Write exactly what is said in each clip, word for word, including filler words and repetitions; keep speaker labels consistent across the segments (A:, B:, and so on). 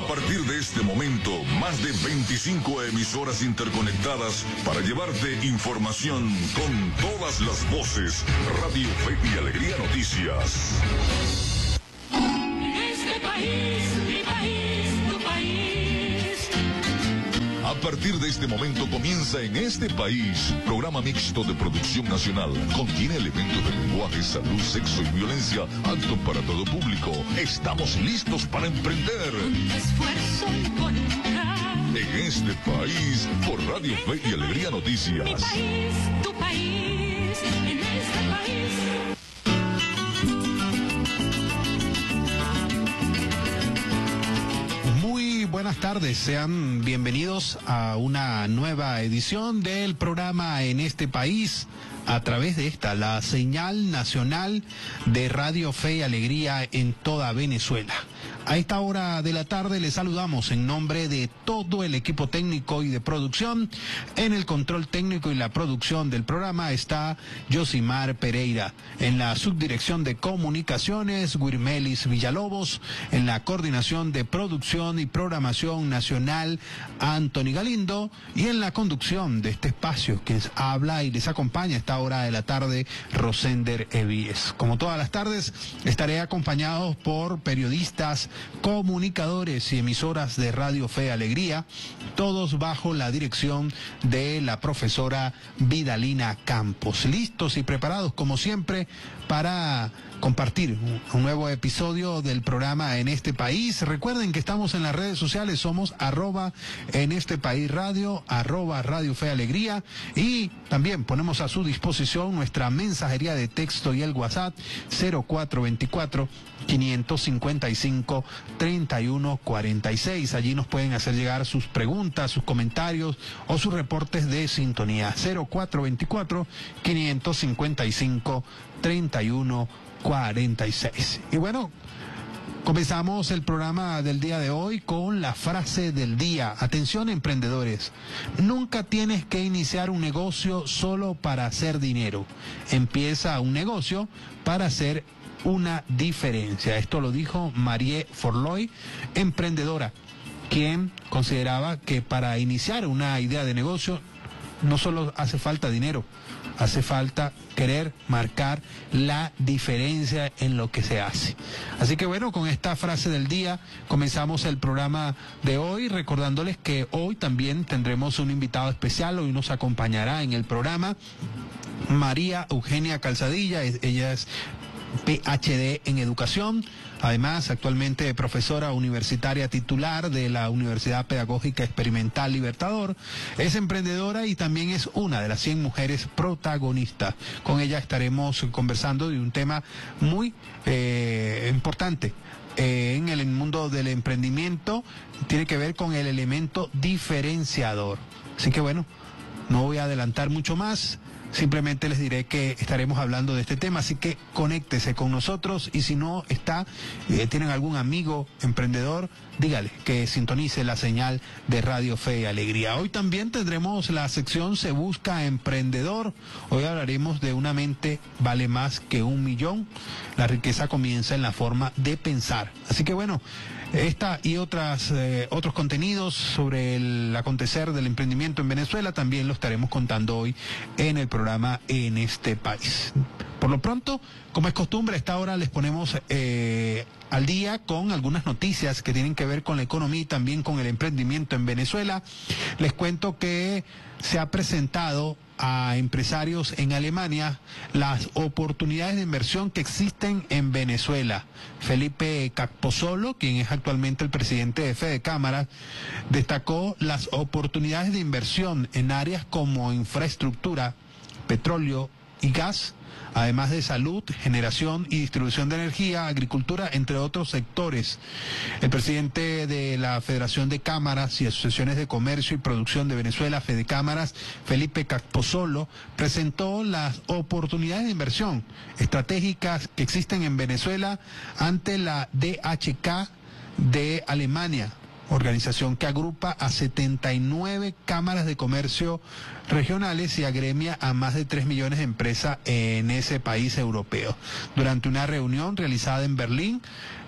A: partir de este momento, más de veinticinco emisoras interconectadas para llevarte información con todas las voces. Radio Fe y Alegría Noticias.
B: Este país, mi país, tu país.
A: A partir de este momento comienza En Este País, programa mixto de producción nacional. Contiene elementos de lenguaje, salud, sexo y violencia, apto para todo público. Estamos listos para emprender.
B: Con esfuerzo y voluntad.
A: En Este País, por Radio Fe y Alegría Noticias.
B: Mi país, tu país, en este país.
C: Buenas tardes, sean bienvenidos a una nueva edición del programa En Este País, a través de esta, la señal nacional de Radio Fe y Alegría en toda Venezuela. A esta hora de la tarde les saludamos en nombre de todo el equipo técnico y de producción. En el control técnico y la producción del programa está Yosimar Pereira. En la subdirección de comunicaciones, Guirmelis Villalobos. En la coordinación de producción y programación nacional, Anthony Galindo. Y en la conducción de este espacio que les habla y les acompaña a esta hora de la tarde, Rosender Evíes. Como todas las tardes, estaré acompañado por periodistas, comunicadores y emisoras de Radio Fe y Alegría, todos bajo la dirección de la profesora Vidalina Campos, listos y preparados como siempre para compartir un nuevo episodio del programa En Este País. Recuerden que estamos en las redes sociales, somos arroba en este país radio, arroba Radio Fe y Alegría, y también ponemos a su disposición nuestra mensajería de texto y el WhatsApp cero cuatro veinticuatro, quinientos cincuenta y cinco, treinta y uno cuarenta y seis. Allí nos pueden hacer llegar sus preguntas, sus comentarios o sus reportes de sintonía. cero cuatro veinticuatro, quinientos cincuenta y cinco, treinta y uno cuarenta y seis. Y bueno, comenzamos el programa del día de hoy con la frase del día. Atención, emprendedores, nunca tienes que iniciar un negocio solo para hacer dinero. Empieza un negocio para hacer una diferencia. Esto lo dijo Marie Forlooy, emprendedora, quien consideraba que para iniciar una idea de negocio no solo hace falta dinero, hace falta querer marcar la diferencia en lo que se hace. Así que bueno, con esta frase del día comenzamos el programa de hoy, recordándoles que hoy también tendremos un invitado especial. Hoy nos acompañará en el programa María Eugenia Calzadilla. Ella es P H D en educación, además actualmente profesora universitaria titular de la Universidad Pedagógica Experimental Libertador. Es emprendedora y también es una de las cien mujeres protagonistas. Con ella estaremos conversando de un tema muy eh, importante eh, en el mundo del emprendimiento. Tiene que ver con el elemento diferenciador. Así que bueno, no voy a adelantar mucho más. Simplemente les diré que estaremos hablando de este tema, así que conéctese con nosotros, y si no está, eh, tienen algún amigo emprendedor, dígale que sintonice la señal de Radio Fe y Alegría. Hoy también tendremos la sección Se Busca Emprendedor. Hoy hablaremos de una mente vale más que un millón. La riqueza comienza en la forma de pensar. Así que bueno, esta y otras eh, otros contenidos sobre el acontecer del emprendimiento en Venezuela también lo estaremos contando hoy en el programa En Este País. Por lo pronto, como es costumbre, a esta hora les ponemos eh, al día con algunas noticias que tienen que ver con la economía y también con el emprendimiento en Venezuela. Les cuento que se ha presentado a empresarios en Alemania las oportunidades de inversión que existen en Venezuela. Felipe Capposolo, quien es actualmente el presidente de Fede Cámaras, destacó las oportunidades de inversión en áreas como infraestructura, petróleo y gas, además de salud, generación y distribución de energía, agricultura, entre otros sectores. El presidente de la Federación de Cámaras y Asociaciones de Comercio y Producción de Venezuela, Fedecámaras, Felipe Capposolo, presentó las oportunidades de inversión estratégicas que existen en Venezuela ante la D H K de Alemania, organización que agrupa a setenta y nueve cámaras de comercio regionales y agremia a más de tres millones de empresas en ese país europeo. Durante una reunión realizada en Berlín,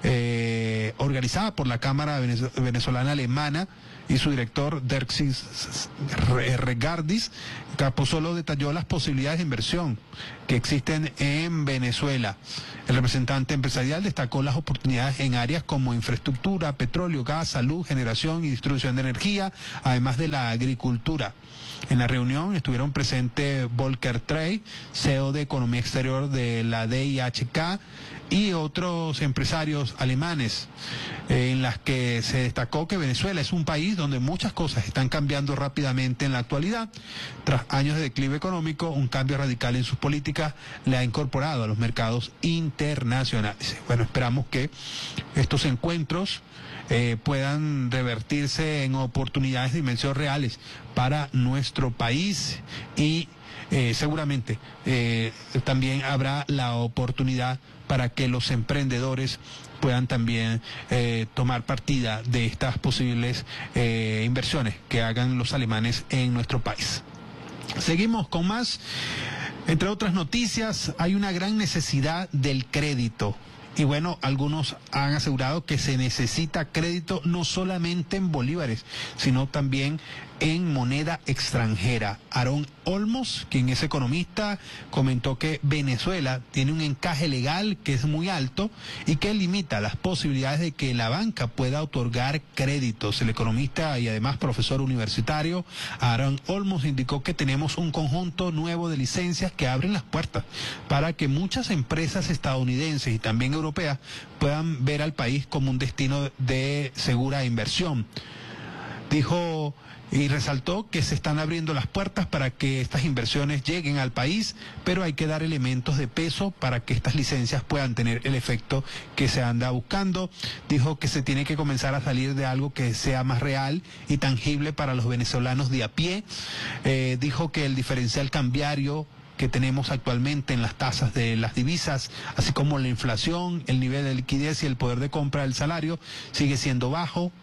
C: eh, organizada por la Cámara Venezolana Alemana y su director Derksis Regardis. Capozolo detalló las posibilidades de inversión que existen en Venezuela. El representante empresarial destacó las oportunidades en áreas como infraestructura, petróleo, gas, salud, generación y distribución de energía, además de la agricultura. En la reunión estuvieron presentes Volker Trey, C E O de Economía Exterior de la D I H K, y otros empresarios alemanes, eh, en las que se destacó que Venezuela es un país donde muchas cosas están cambiando rápidamente en la actualidad. Tras años de declive económico, un cambio radical en sus políticas le ha incorporado a los mercados internacionales. Bueno, esperamos que estos encuentros eh, puedan revertirse en oportunidades de inversión reales para nuestro país y eh, seguramente eh, también habrá la oportunidad para que los emprendedores puedan también eh, tomar partida de estas posibles eh, inversiones que hagan los alemanes en nuestro país. Seguimos con más. Entre otras noticias, hay una gran necesidad del crédito. Y bueno, algunos han asegurado que se necesita crédito no solamente en bolívares, sino también en moneda extranjera. Aarón Olmos, quien es economista, comentó que Venezuela tiene un encaje legal que es muy alto y que limita las posibilidades de que la banca pueda otorgar créditos. El economista y además profesor universitario Aarón Olmos indicó que tenemos un conjunto nuevo de licencias que abren las puertas para que muchas empresas estadounidenses y también europeas puedan ver al país como un destino de segura inversión. Dijo y resaltó que se están abriendo las puertas para que estas inversiones lleguen al país, pero hay que dar elementos de peso para que estas licencias puedan tener el efecto que se anda buscando. Dijo que se tiene que comenzar a salir de algo que sea más real y tangible para los venezolanos de a pie. Eh, dijo que el diferencial cambiario que tenemos actualmente en las tasas de las divisas, así como la inflación, el nivel de liquidez y el poder de compra del salario, sigue siendo bajo.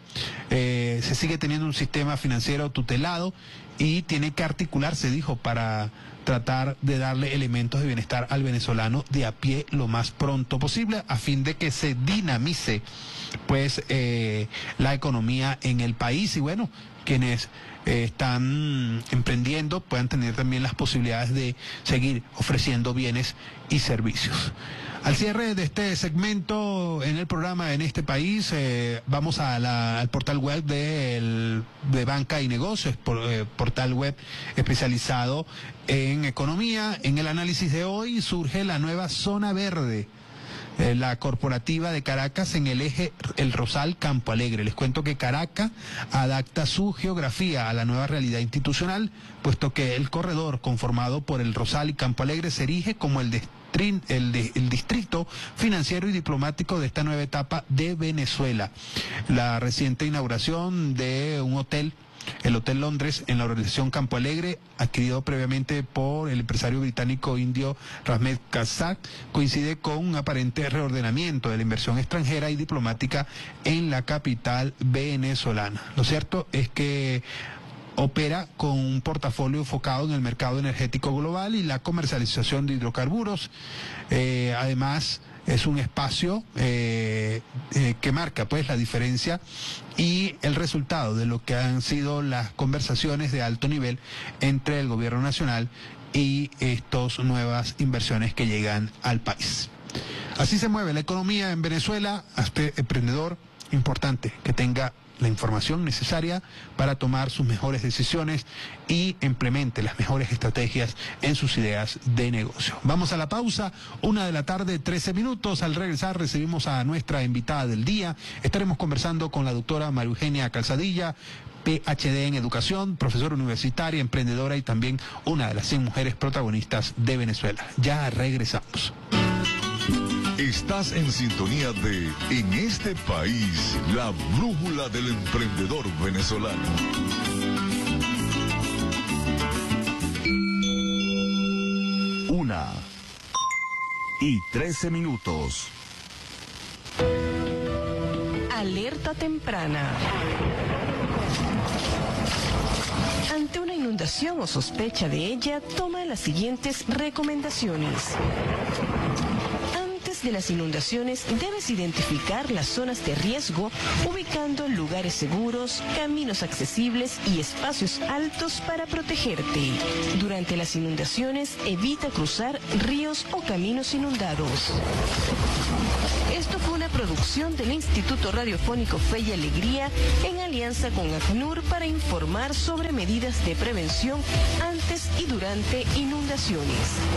C: Eh, se sigue teniendo un sistema financiero tutelado y tiene que articularse, dijo, para tratar de darle elementos de bienestar al venezolano de a pie lo más pronto posible, a fin de que se dinamice pues eh, la economía en el país. Y bueno, quienes eh, están emprendiendo puedan tener también las posibilidades de seguir ofreciendo bienes y servicios. Al cierre de este segmento en el programa En este País, eh, vamos a la, al portal web de, el, de Banca y Negocios, por, eh, portal web especializado en economía. En el análisis de hoy surge la nueva zona verde, eh, la corporativa de Caracas en el eje El Rosal Campo Alegre. Les cuento que Caracas adapta su geografía a la nueva realidad institucional, puesto que el corredor conformado por El Rosal y Campo Alegre se erige como el destino El, de, el distrito financiero y diplomático de esta nueva etapa de Venezuela. La reciente inauguración de un hotel, el Hotel Londres, en la organización Campo Alegre, adquirido previamente por el empresario británico indio Rasmed Kazak, coincide con un aparente reordenamiento de la inversión extranjera y diplomática en la capital venezolana. Lo cierto es que opera con un portafolio enfocado en el mercado energético global y la comercialización de hidrocarburos. Eh, además, es un espacio eh, eh, que marca pues la diferencia y el resultado de lo que han sido las conversaciones de alto nivel entre el gobierno nacional y estas nuevas inversiones que llegan al país. Así se mueve la economía en Venezuela. A este emprendedor, importante que tenga la información necesaria para tomar sus mejores decisiones y implemente las mejores estrategias en sus ideas de negocio. Vamos a la pausa, una de la tarde, trece minutos. Al regresar recibimos a nuestra invitada del día. Estaremos conversando con la doctora María Eugenia Calzadilla, P H D en educación, profesora universitaria, emprendedora y también una de las cien mujeres protagonistas de Venezuela. Ya regresamos.
A: Estás en sintonía de En este País, la brújula del emprendedor venezolano.
D: Una y trece minutos.
E: Alerta temprana. Ante una inundación o sospecha de ella, toma las siguientes recomendaciones. De de las inundaciones, debes identificar las zonas de riesgo, ubicando lugares seguros, caminos accesibles y espacios altos para protegerte. Durante las inundaciones, evita cruzar ríos o caminos inundados. Esto fue una producción del Instituto Radiofónico Fe y Alegría en alianza con ACNUR para informar sobre medidas de prevención antes y durante inundaciones.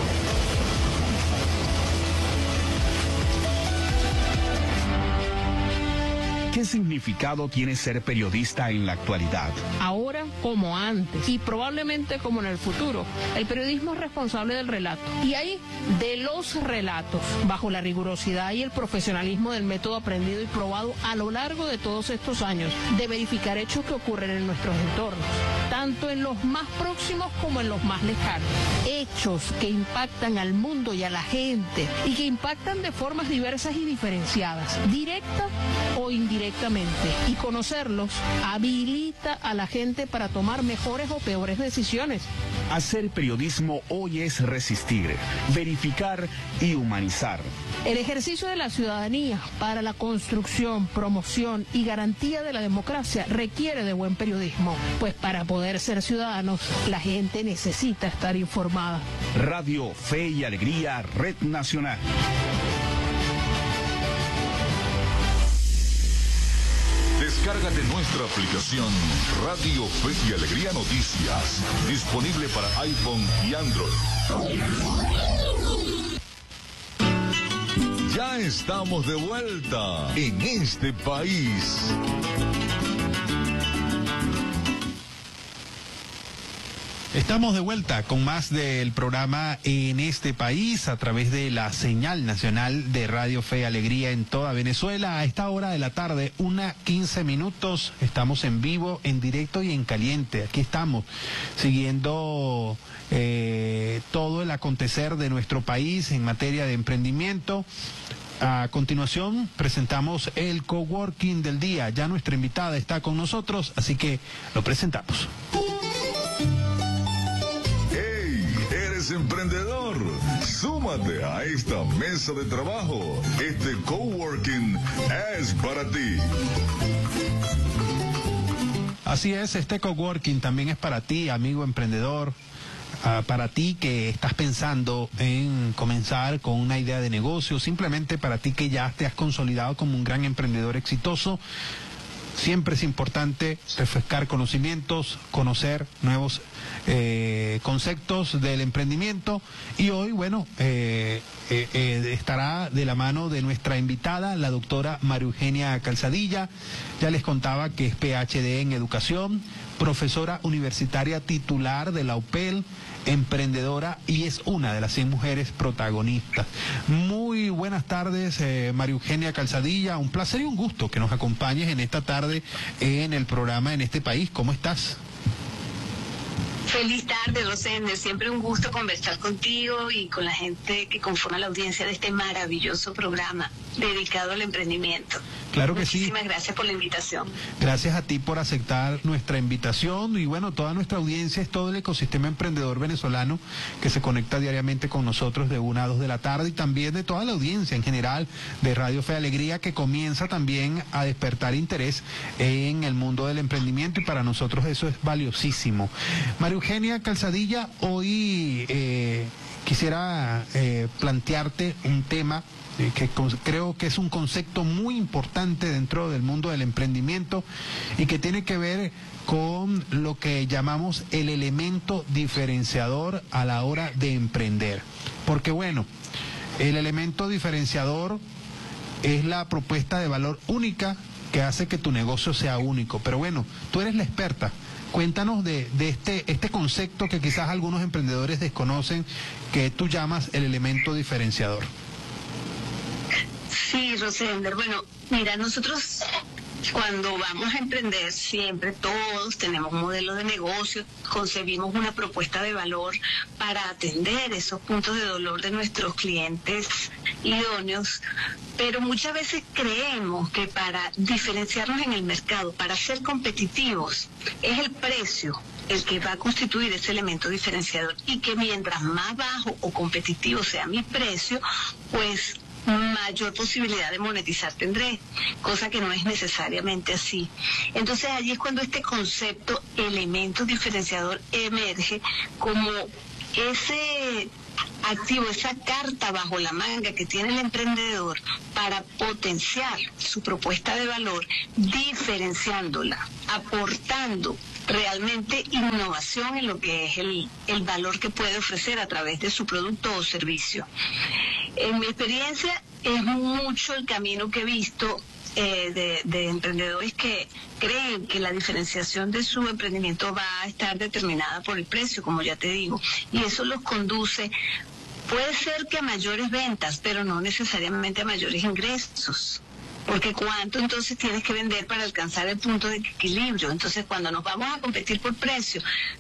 D: ¿Qué significado tiene ser periodista en la actualidad?
F: Ahora como antes y probablemente como en el futuro, el periodismo es responsable del relato. Y ahí, de los relatos, bajo la rigurosidad y el profesionalismo del método aprendido y probado a lo largo de todos estos años, de verificar hechos que ocurren en nuestros entornos, tanto en los más próximos como en los más lejanos. Hechos que impactan al mundo y a la gente y que impactan de formas diversas y diferenciadas, directa o indirectamente. Y conocerlos habilita a la gente para tomar mejores o peores decisiones.
D: Hacer periodismo hoy es resistir, verificar y humanizar.
F: El ejercicio de la ciudadanía para la construcción, promoción y garantía de la democracia requiere de buen periodismo, pues para poder ser ciudadanos la gente necesita estar informada.
D: Radio Fe y Alegría, Red Nacional.
A: Descárgate nuestra aplicación Radio Fe y Alegría Noticias, disponible para iPhone y Android. Ya estamos de vuelta en este país.
C: Estamos de vuelta con más del programa En este país a través de la señal nacional de Radio Fe y Alegría en toda Venezuela. A esta hora de la tarde, una quince minutos, estamos en vivo, en directo y en caliente. Aquí estamos siguiendo eh, todo el acontecer de nuestro país en materia de emprendimiento. A continuación presentamos el coworking del día. Ya nuestra invitada está con nosotros, así que lo presentamos.
A: Emprendedor, súmate a esta mesa de trabajo. Este coworking es para ti.
C: Así es, este coworking también es para ti, amigo emprendedor. Uh, para ti que estás pensando en comenzar con una idea de negocio, simplemente para ti que ya te has consolidado como un gran emprendedor exitoso. Siempre es importante refrescar conocimientos, conocer nuevos eh, conceptos del emprendimiento y hoy, bueno, eh, eh, eh, estará de la mano de nuestra invitada, la doctora María Eugenia Calzadilla. Ya les contaba que es P H D en educación, profesora universitaria titular de la U P E L, emprendedora y es una de las cien mujeres protagonistas. Muy buenas tardes, eh, María Eugenia Calzadilla, un placer y un gusto que nos acompañes en esta tarde en el programa En este país. ¿Cómo estás?
G: Feliz tarde, Rosender. Siempre un gusto conversar contigo y con la gente que conforma la audiencia de este maravilloso programa dedicado al emprendimiento.
C: Claro que sí.
G: Muchísimas gracias por la invitación.
C: Gracias a ti por aceptar nuestra invitación y bueno, toda nuestra audiencia es todo el ecosistema emprendedor venezolano que se conecta diariamente con nosotros de una a dos de la tarde y también de toda la audiencia en general de Radio Fe y Alegría que comienza también a despertar interés en el mundo del emprendimiento y para nosotros eso es valiosísimo. María Eugenia Calzadilla, hoy eh, quisiera eh, plantearte un tema que creo que es un concepto muy importante dentro del mundo del emprendimiento y que tiene que ver con lo que llamamos el elemento diferenciador a la hora de emprender. Porque bueno, el elemento diferenciador es la propuesta de valor única que hace que tu negocio sea único. Pero bueno, tú eres la experta. Cuéntanos de, de este, este concepto que quizás algunos emprendedores desconocen, que tú llamas el elemento diferenciador.
G: Sí, Rosender. Bueno, mira, nosotros cuando vamos a emprender siempre todos tenemos un modelo de negocio, concebimos una propuesta de valor para atender esos puntos de dolor de nuestros clientes idóneos, pero muchas veces creemos que para diferenciarnos en el mercado, para ser competitivos, es el precio el que va a constituir ese elemento diferenciador y que mientras más bajo o competitivo sea mi precio, pues mayor posibilidad de monetizar tendré, cosa que no es necesariamente así. Entonces allí es cuando este concepto elemento diferenciador emerge como ese activo, esa carta bajo la manga que tiene el emprendedor para potenciar su propuesta de valor, diferenciándola, aportando realmente innovación en lo que es el, el valor que puede ofrecer a través de su producto o servicio. En mi experiencia es mucho el camino que he visto eh, de, de emprendedores que creen que la diferenciación de su emprendimiento va a estar determinada por el precio, como ya te digo, y eso los conduce, puede ser que a mayores ventas, pero no necesariamente a mayores ingresos. Porque cuánto entonces tienes que vender para alcanzar el punto de equilibrio. Entonces cuando nos vamos a competir por precio,